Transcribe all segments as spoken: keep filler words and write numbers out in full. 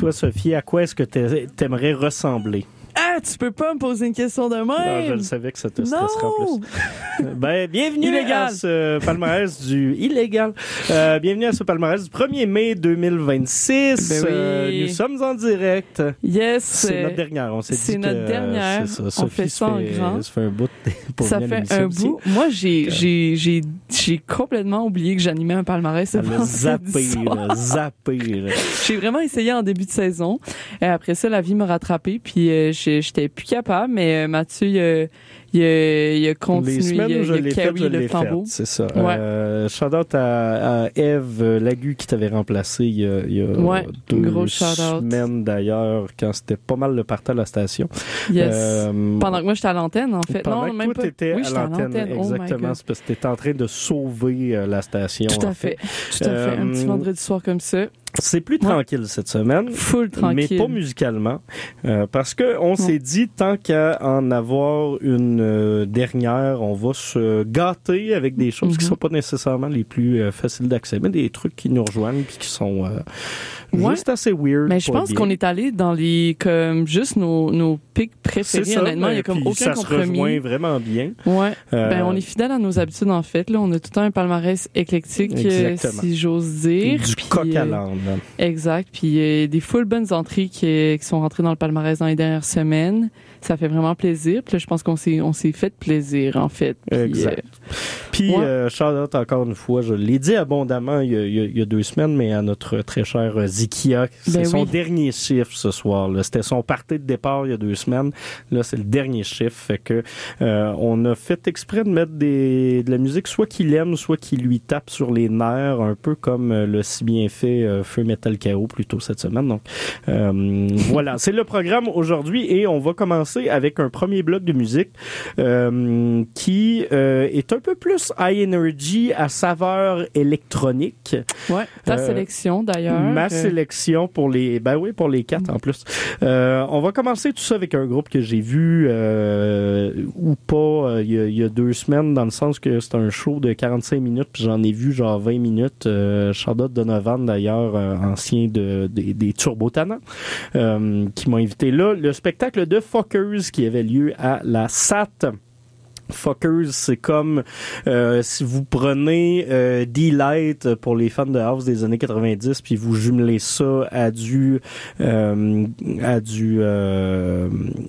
Toi, Sophie, à quoi est-ce que t'aimerais ressembler? Ah, tu peux pas me poser une question de même! Non, je le savais que ça te stressera en plus. Ben, bienvenue Illégal. à ce palmarès du... Illégal. Euh, bienvenue à ce palmarès du premier mai deux mille vingt-six. Ben oui. Euh, nous sommes en direct. Yes! C'est notre dernière. On s'est c'est dit notre que, dernière. C'est ça. On Sophie fait ça en fait, grand. Ça fait un bout de... pour Ça venir à fait un l'émission bout. Moi, j'ai, j'ai, j'ai, j'ai complètement oublié que j'animais un palmarès. Elle a avant cette zappé, histoire. là, zappé. Là. J'ai vraiment essayé en début de saison. Et après ça, la vie m'a rattrapé, puis euh, je- j'étais plus capable, mais euh, Mathieu, il a, il a, il a continué, Les semaines il a, où je il a l'ai fait, carry je le l'ai fait. flambeau. C'est ça. Ouais. Euh, shout-out à, à Eve Lagu qui t'avait remplacé il y a, il y a Ouais, deux gros shout-out. semaines d'ailleurs, quand c'était pas mal le party à la station. Yes. Euh, Pendant que moi, j'étais à l'antenne, en fait. pendant non, que même toi, pas. t'étais oui, à j'étais à l'antenne. l'antenne. Oh my Exactement. God. C'est parce que t'étais en train de sauver euh, la station. Tout en à fait. Tout à fait. Un petit Euh, vendredi soir comme ça. C'est plus Ouais. tranquille cette semaine. Full tranquille. Mais pas musicalement. Euh, parce que on s'est dit, tant qu'à en avoir une euh, dernière, on va se gâter avec des choses Mm-hmm. qui sont pas nécessairement les plus euh, faciles d'accès, mais des trucs qui nous rejoignent puis qui sont euh, Ouais. juste assez weird. Mais je pas pense bien. qu'on est allé dans les, comme, juste nos, nos pics préférés, C'est ça, honnêtement. Il y a ben, comme puis aucun ça se rejoint compromis. vraiment bien. Ouais. Euh, Ben, on est fidèle à nos habitudes, en fait, là. On a tout le temps un palmarès éclectique, euh, Exactement. si j'ose dire. Du Puis, coq à euh, l'âne. Exact. Puis euh, des full bonnes entrées qui, qui sont rentrées dans le palmarès dans les dernières semaines. Ça fait vraiment plaisir. Puis là, je pense qu'on s'est, on s'est fait plaisir, en fait. Puis, Exact. euh, Puis, ouais. euh, shout-out encore une fois, je l'ai dit abondamment il y, a, il y a- il y a deux semaines, mais à notre très cher euh, Zikia, c'est Ben son oui. dernier chiffre ce soir. Là. C'était son party de départ il y a deux semaines. Là, c'est le dernier chiffre. Fait que euh, on a fait exprès de mettre des, de la musique soit qu'il aime, soit qui lui tape sur les nerfs, un peu comme euh, le si bien fait euh, Feu Metal Chaos plus tôt cette semaine. Donc, euh, voilà, c'est le programme aujourd'hui et on va commencer avec un premier bloc de musique euh, qui euh, est un peu plus high energy à saveur électronique. ouais. Ta Euh, sélection, d'ailleurs. Ma euh, sélection pour les, ben oui, pour les quatre en plus. Euh, on va commencer tout ça avec un groupe que j'ai vu euh, ou pas euh, il y, a, il y a deux semaines, dans le sens que c'est un show de quarante-cinq minutes, puis j'en ai vu genre vingt minutes. Euh, Charlotte Donovan d'ailleurs, euh, ancien de, des, des Turbo Tannants, euh, qui m'a invité là. Le spectacle de Fuckers qui avait lieu à la S A T. Fuckers, c'est comme euh, si vous prenez euh, D-Light pour les fans de house des années quatre-vingt-dix, puis vous jumelez ça à du euh, à du euh,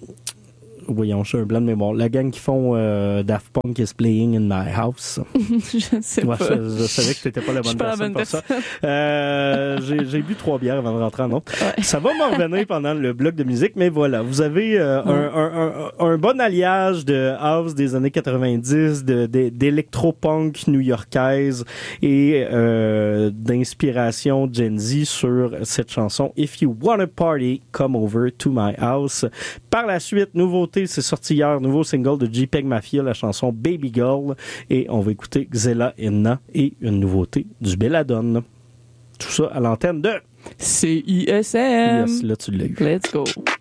voyons, j'ai un blanc de mémoire. La gang qui font euh, Daft Punk is playing in my house. je sais Ouais, pas. je, je savais que t'étais pas la Je suis bonne pas la personne bonne pour ça. personne. Euh, j'ai, j'ai bu trois bières avant de rentrer en autre. Ouais. Ça va m'en revenir pendant le bloc de musique, mais voilà, vous avez euh, Ouais. un, un, un, un bon alliage de house des années quatre-vingt-dix, de, de, d'électropunk new-yorkaise et euh, d'inspiration Gen Z sur cette chanson If You Wanna Party, Come Over to My House. Par la suite, nouveauté, c'est sorti hier, nouveau single de JPEG Mafia, la chanson Baby Girl, et on va écouter Xela Inna et une nouveauté du Belladonna. Tout ça à l'antenne de C I S M. Yes, là tu l'as eu. Let's go.